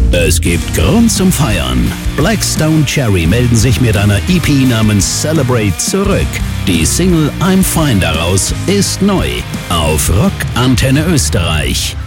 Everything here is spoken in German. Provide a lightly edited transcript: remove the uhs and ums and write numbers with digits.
Es gibt Grund zum Feiern. Blackstone Cherry melden sich mit einer EP namens Celebrate zurück. Die Single I'm Fine daraus ist neu auf Rock Antenne Österreich.